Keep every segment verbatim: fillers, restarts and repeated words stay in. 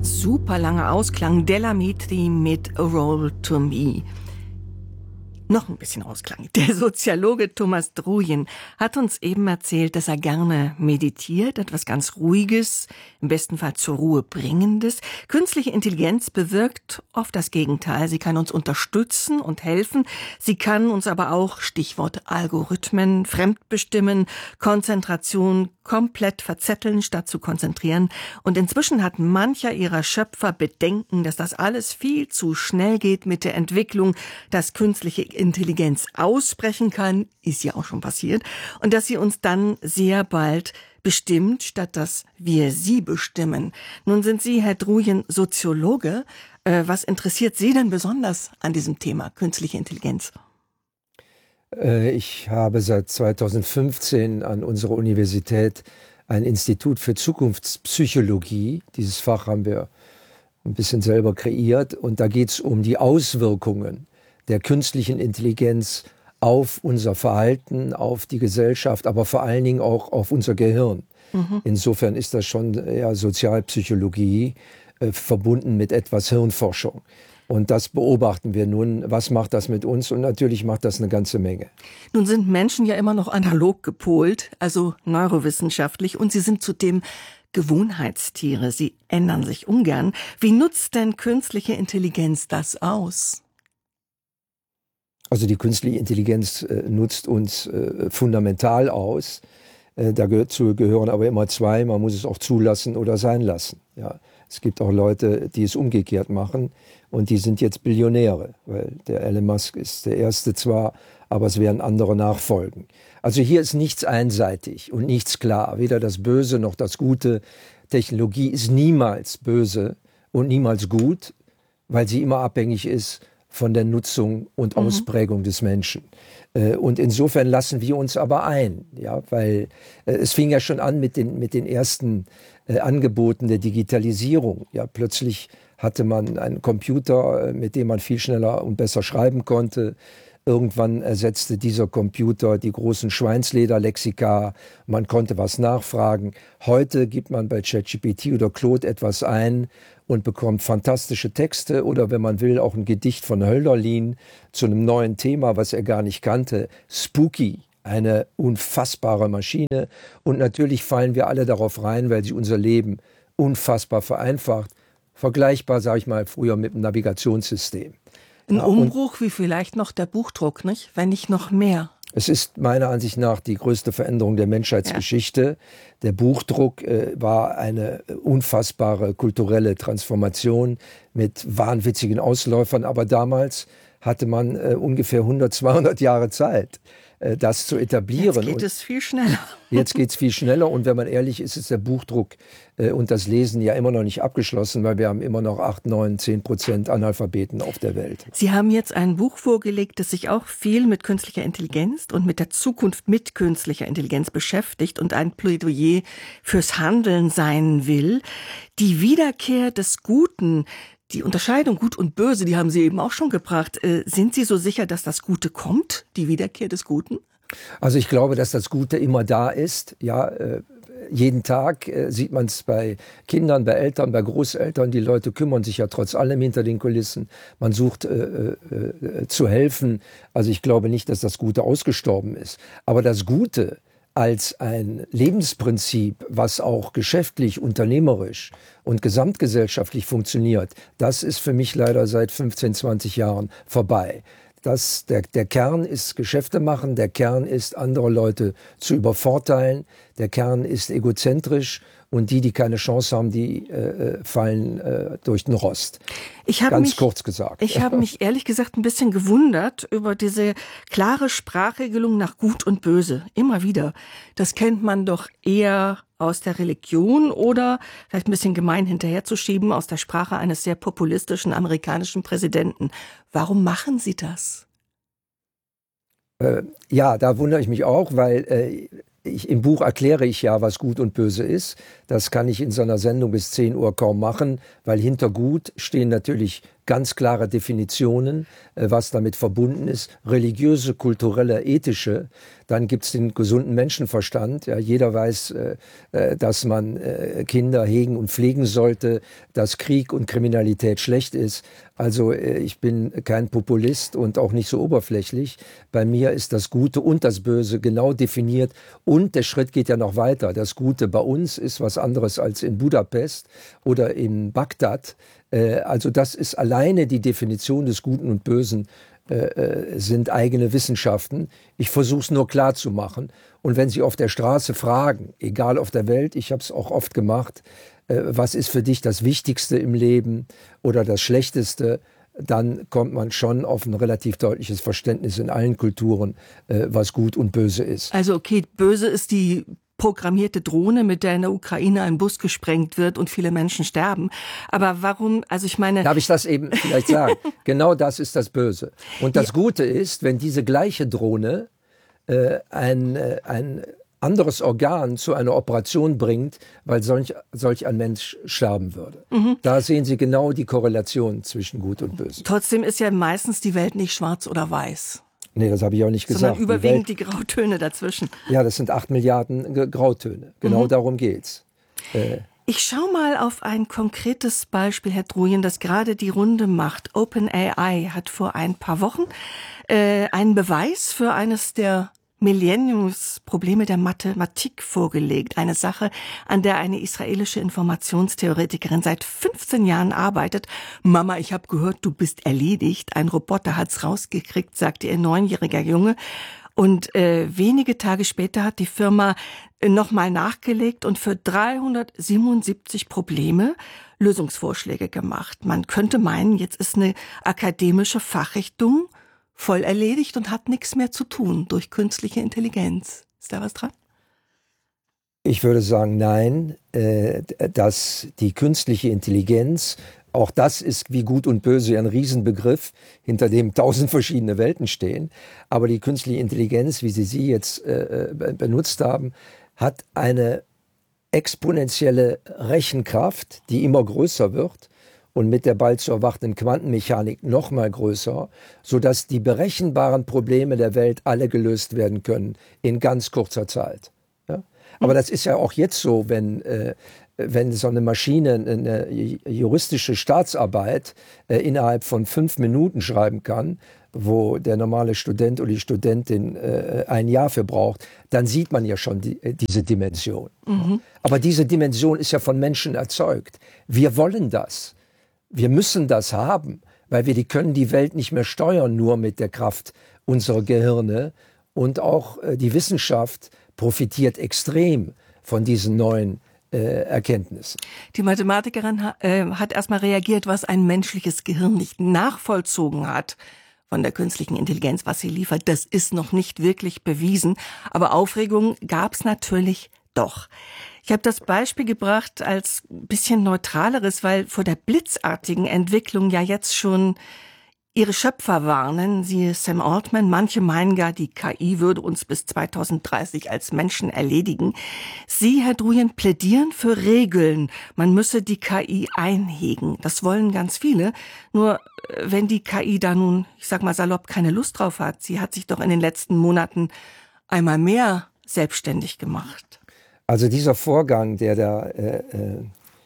super langer Ausklang. Della Mitri mit A Role to Me. Noch ein bisschen Ausklang. Der Soziologe Thomas Druyen hat uns eben erzählt, dass er gerne meditiert, etwas ganz Ruhiges, im besten Fall zur Ruhe bringendes. Künstliche Intelligenz bewirkt oft das Gegenteil. Sie kann uns unterstützen und helfen. Sie kann uns aber auch, Stichwort Algorithmen, fremdbestimmen, Konzentration komplett verzetteln, statt zu konzentrieren. Und inzwischen hat mancher ihrer Schöpfer Bedenken, dass das alles viel zu schnell geht mit der Entwicklung, dass künstliche Intelligenz ausbrechen kann, ist ja auch schon passiert, und dass sie uns dann sehr bald bestimmt, statt dass wir sie bestimmen. Nun sind Sie, Herr Druyen, Soziologe. Äh, was interessiert Sie denn besonders an diesem Thema künstliche Intelligenz? Äh, ich habe seit zweitausendfünfzehn an unserer Universität ein Institut für Zukunftspsychologie. Dieses Fach haben wir ein bisschen selber kreiert, und da geht es um die Auswirkungen der künstlichen Intelligenz auf unser Verhalten, auf die Gesellschaft, aber vor allen Dingen auch auf unser Gehirn. Mhm. Insofern ist das schon ja, Sozialpsychologie äh, verbunden mit etwas Hirnforschung. Und das beobachten wir nun. Was macht das mit uns? Und natürlich macht das eine ganze Menge. Nun sind Menschen ja immer noch analog gepolt, also neurowissenschaftlich, und sie sind zudem Gewohnheitstiere. Sie ändern sich ungern. Wie nutzt denn künstliche Intelligenz das aus? Also die künstliche Intelligenz äh, nutzt uns äh, fundamental aus. Äh, dazu gehören aber immer zwei. Man muss es auch zulassen oder sein lassen. Ja. Es gibt auch Leute, die es umgekehrt machen, und die sind jetzt Billionäre, weil der Elon Musk ist der Erste zwar, aber es werden andere nachfolgen. Also hier ist nichts einseitig und nichts klar, weder das Böse noch das Gute. Technologie ist niemals böse und niemals gut, weil sie immer abhängig ist von der Nutzung und mhm. Ausprägung des Menschen. Und insofern lassen wir uns aber ein, ja, weil es fing ja schon an mit den, mit den ersten äh, Angeboten der Digitalisierung. Ja, plötzlich hatte man einen Computer, mit dem man viel schneller und besser schreiben konnte. Irgendwann ersetzte dieser Computer die großen Schweinslederlexika. Man konnte was nachfragen. Heute gibt man bei ChatGPT oder Claude etwas ein und bekommt fantastische Texte oder, wenn man will, auch ein Gedicht von Hölderlin zu einem neuen Thema, was er gar nicht kannte. Spooky, eine unfassbare Maschine. Und natürlich fallen wir alle darauf rein, weil sie unser Leben unfassbar vereinfacht. Vergleichbar, sage ich mal, früher mit dem Navigationssystem. Ein ja, Umbruch wie vielleicht noch der Buchdruck, nicht? Wenn nicht noch mehr. Es ist meiner Ansicht nach die größte Veränderung der Menschheitsgeschichte. Ja. Der Buchdruck äh, war eine unfassbare kulturelle Transformation mit wahnwitzigen Ausläufern. Aber damals hatte man äh, ungefähr hundert, zweihundert Jahre Zeit, äh, das zu etablieren. Jetzt geht und es viel schneller. Jetzt geht es viel schneller. Und wenn man ehrlich ist, ist der Buchdruck äh, und das Lesen ja immer noch nicht abgeschlossen, weil wir haben immer noch acht, neun, zehn Prozent Analphabeten auf der Welt. Sie haben jetzt ein Buch vorgelegt, das sich auch viel mit künstlicher Intelligenz und mit der Zukunft mit künstlicher Intelligenz beschäftigt und ein Plädoyer fürs Handeln sein will. Die Wiederkehr des Guten, die Unterscheidung Gut und Böse, die haben Sie eben auch schon gebracht. Äh, sind Sie so sicher, dass das Gute kommt, die Wiederkehr des Guten? Also ich glaube, dass das Gute immer da ist. Ja, äh, jeden Tag äh, sieht man es bei Kindern, bei Eltern, bei Großeltern. Die Leute kümmern sich ja trotz allem hinter den Kulissen. Man sucht äh, äh, zu helfen. Also ich glaube nicht, dass das Gute ausgestorben ist. Aber das Gute als ein Lebensprinzip, was auch geschäftlich, unternehmerisch und gesamtgesellschaftlich funktioniert, das ist für mich leider seit fünfzehn, zwanzig Jahren vorbei. Das, der, der Kern ist Geschäfte machen, der Kern ist, andere Leute zu übervorteilen, der Kern ist egozentrisch, und die, die keine Chance haben, die äh, fallen äh, durch den Rost. Ich habe Ganz mich, kurz gesagt. Ich habe mich ehrlich gesagt ein bisschen gewundert über diese klare Sprachregelung nach Gut und Böse. Immer wieder. Das kennt man doch eher aus der Religion oder, vielleicht ein bisschen gemein hinterherzuschieben, aus der Sprache eines sehr populistischen amerikanischen Präsidenten. Warum machen Sie das? Äh, ja, da wundere ich mich auch, weil äh, Ich, im Buch erkläre ich ja, was Gut und Böse ist. Das kann ich in so einer Sendung bis zehn Uhr kaum machen, weil hinter Gut stehen natürlich ganz klare Definitionen, äh, was damit verbunden ist, religiöse, kulturelle, ethische. Dann gibt es den gesunden Menschenverstand. Ja, jeder weiß, äh, dass man äh, Kinder hegen und pflegen sollte, dass Krieg und Kriminalität schlecht ist. Also äh, ich bin kein Populist und auch nicht so oberflächlich. Bei mir ist das Gute und das Böse genau definiert. Und der Schritt geht ja noch weiter. Das Gute bei uns ist was anderes als in Budapest oder in Bagdad. Äh, also das ist alleine die Definition des Guten und Bösen. Äh, sind eigene Wissenschaften. Ich versuche es nur klar zu machen. Und wenn Sie auf der Straße fragen, egal auf der Welt, ich habe es auch oft gemacht, äh, was ist für dich das Wichtigste im Leben oder das Schlechteste, dann kommt man schon auf ein relativ deutliches Verständnis in allen Kulturen, äh, was gut und böse ist. Also okay, böse ist die programmierte Drohne, mit der in der Ukraine ein Bus gesprengt wird und viele Menschen sterben. Aber warum, also ich meine... Darf ich das eben vielleicht sagen? Genau das ist das Böse. Und das ja. Gute ist, wenn diese gleiche Drohne äh, ein, äh, ein anderes Organ zu einer Operation bringt, weil solch, solch ein Mensch sterben würde. Mhm. Da sehen Sie genau die Korrelation zwischen Gut und Böse. Trotzdem ist ja meistens die Welt nicht schwarz oder weiß. Nee, das habe ich auch nicht gesagt. Sondern überwiegend die, die Grautöne dazwischen. Ja, das sind acht Milliarden Grautöne. Genau mhm. darum geht's. Äh. Ich schaue mal auf ein konkretes Beispiel, Herr Druyen, das gerade die Runde macht. OpenAI hat vor ein paar Wochen äh, einen Beweis für eines der Millenniumsprobleme der Mathematik vorgelegt. Eine Sache, an der eine israelische Informationstheoretikerin seit fünfzehn Jahren arbeitet. Mama, ich habe gehört, du bist erledigt. Ein Roboter hat's rausgekriegt, sagte ihr neunjähriger Junge. Und äh, wenige Tage später hat die Firma äh, nochmal nachgelegt und für dreihundertsiebenundsiebzig Probleme Lösungsvorschläge gemacht. Man könnte meinen, jetzt ist eine akademische Fachrichtung voll erledigt und hat nichts mehr zu tun durch künstliche Intelligenz. Ist da was dran? Ich würde sagen, nein, äh, dass die künstliche Intelligenz, auch das ist wie Gut und Böse ein Riesenbegriff, hinter dem tausend verschiedene Welten stehen. Aber die künstliche Intelligenz, wie Sie sie jetzt äh, benutzt haben, hat eine exponentielle Rechenkraft, die immer größer wird. Und mit der bald zu erwartenden Quantenmechanik noch mal größer, sodass die berechenbaren Probleme der Welt alle gelöst werden können in ganz kurzer Zeit. Ja? Aber das ist ja auch jetzt so, wenn, äh, wenn so eine Maschine eine juristische Staatsarbeit äh, innerhalb von fünf Minuten schreiben kann, wo der normale Student oder die Studentin äh, ein Jahr für braucht, dann sieht man ja schon die, äh, diese Dimension. Mhm. Aber diese Dimension ist ja von Menschen erzeugt. Wir wollen das. Wir müssen das haben, weil wir die können die Welt nicht mehr steuern, nur mit der Kraft unserer Gehirne. Und auch äh, die Wissenschaft profitiert extrem von diesen neuen äh, Erkenntnissen. Die Mathematikerin ha, äh, hat erstmal reagiert, was ein menschliches Gehirn nicht nachvollzogen hat von der künstlichen Intelligenz, was sie liefert. Das ist noch nicht wirklich bewiesen. Aber Aufregung gab es natürlich doch. Ich habe das Beispiel gebracht als ein bisschen neutraleres, weil vor der blitzartigen Entwicklung ja jetzt schon ihre Schöpfer warnen, siehe Sam Altman. Manche meinen gar, die K I würde uns bis zweitausenddreißig als Menschen erledigen. Sie, Herr Druyen, plädieren für Regeln. Man müsse die K I einhegen. Das wollen ganz viele. Nur wenn die K I da nun, ich sag mal salopp, keine Lust drauf hat, sie hat sich doch in den letzten Monaten einmal mehr selbstständig gemacht. Also dieser Vorgang, der da äh, äh,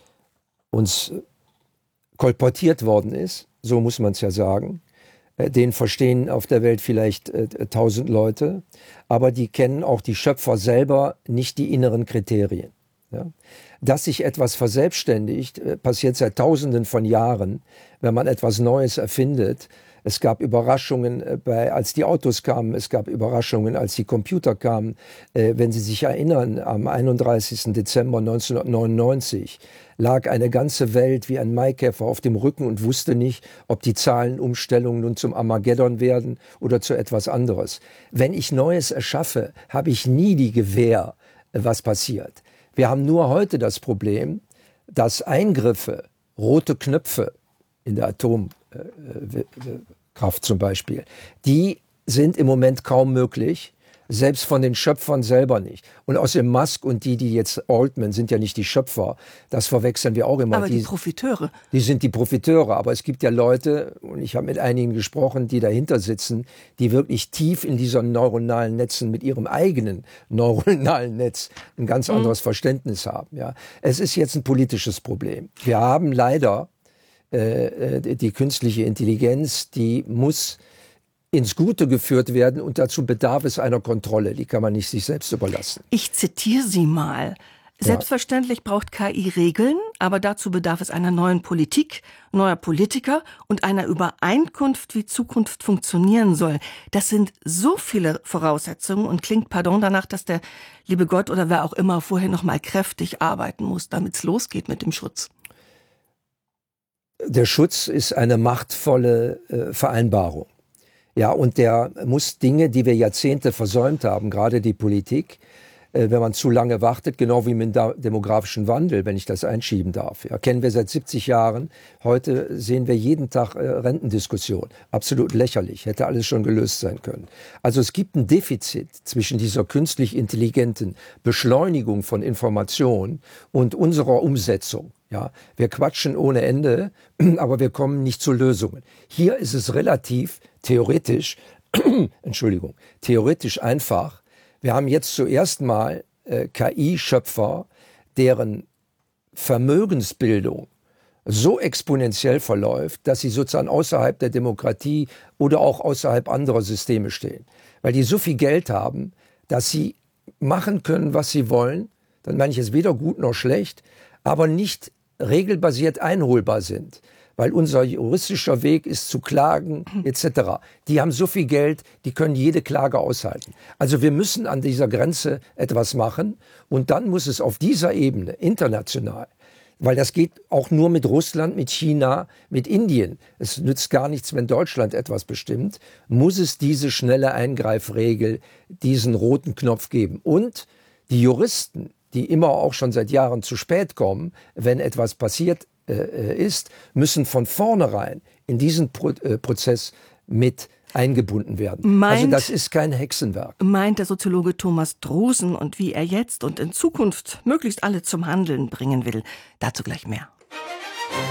uns kolportiert worden ist, so muss man es ja sagen, äh, den verstehen auf der Welt vielleicht äh, tausend Leute, aber die kennen auch die Schöpfer selber nicht die inneren Kriterien. Ja? Dass sich etwas verselbstständigt, äh, passiert seit Tausenden von Jahren, wenn man etwas Neues erfindet. Es gab Überraschungen, äh, bei, als die Autos kamen, es gab Überraschungen, als die Computer kamen. Äh, wenn Sie sich erinnern, am einunddreißigsten Dezember neunzehnhundertneunundneunzig lag eine ganze Welt wie ein Maikäfer auf dem Rücken und wusste nicht, ob die Zahlenumstellungen nun zum Armageddon werden oder zu etwas anderes. Wenn ich Neues erschaffe, habe ich nie die Gewähr, äh, was passiert. Wir haben nur heute das Problem, dass Eingriffe, rote Knöpfe in der Atomkraft zum Beispiel, die sind im Moment kaum möglich, Selbst von den Schöpfern selber nicht. Und außerdem Musk und die, die jetzt Altman sind ja nicht die Schöpfer. Das verwechseln wir auch immer. Aber die, die Profiteure. Die sind die Profiteure. Aber es gibt ja Leute, und ich habe mit einigen gesprochen, die dahinter sitzen, die wirklich tief in diesen neuronalen Netzen mit ihrem eigenen neuronalen Netz ein ganz anderes mhm. Verständnis haben. Ja. Es ist jetzt ein politisches Problem. Wir haben leider äh, die künstliche Intelligenz, die muss ins Gute geführt werden und dazu bedarf es einer Kontrolle. Die kann man nicht sich selbst überlassen. Ich zitiere Sie mal. Selbstverständlich braucht K I Regeln, aber dazu bedarf es einer neuen Politik, neuer Politiker und einer Übereinkunft, wie Zukunft funktionieren soll. Das sind so viele Voraussetzungen und klingt, pardon, danach, dass der liebe Gott oder wer auch immer vorher noch mal kräftig arbeiten muss, damit es losgeht mit dem Schutz. Der Schutz ist eine machtvolle äh, Vereinbarung. Ja, und der muss Dinge, die wir Jahrzehnte versäumt haben, gerade die Politik, äh, wenn man zu lange wartet, genau wie mit dem demografischen Wandel, wenn ich das einschieben darf. Ja, kennen wir seit siebzig Jahren. Heute sehen wir jeden Tag äh, Rentendiskussion. Absolut lächerlich. Hätte alles schon gelöst sein können. Also es gibt ein Defizit zwischen dieser künstlich intelligenten Beschleunigung von Informationen und unserer Umsetzung. Ja, wir quatschen ohne Ende, aber wir kommen nicht zu Lösungen. Hier ist es relativ theoretisch, Entschuldigung, theoretisch einfach. Wir haben jetzt zuerst mal äh, K I-Schöpfer, deren Vermögensbildung so exponentiell verläuft, dass sie sozusagen außerhalb der Demokratie oder auch außerhalb anderer Systeme stehen. Weil die so viel Geld haben, dass sie machen können, was sie wollen. Dann meine ich es weder gut noch schlecht, aber nicht regelbasiert einholbar sind, weil unser juristischer Weg ist zu klagen et cetera. Die haben so viel Geld, die können jede Klage aushalten. Also wir müssen an dieser Grenze etwas machen und dann muss es auf dieser Ebene international, weil das geht auch nur mit Russland, mit China, mit Indien. Es nützt gar nichts, wenn Deutschland etwas bestimmt, muss es diese schnelle Eingreifregel, diesen roten Knopf geben. Und die Juristen, die immer auch schon seit Jahren zu spät kommen, wenn etwas passiert äh, ist, müssen von vornherein in diesen Pro äh, Prozess mit eingebunden werden. Meint, also das ist kein Hexenwerk. Meint der Soziologe Thomas Drosen und wie er jetzt und in Zukunft möglichst alle zum Handeln bringen will. Dazu gleich mehr.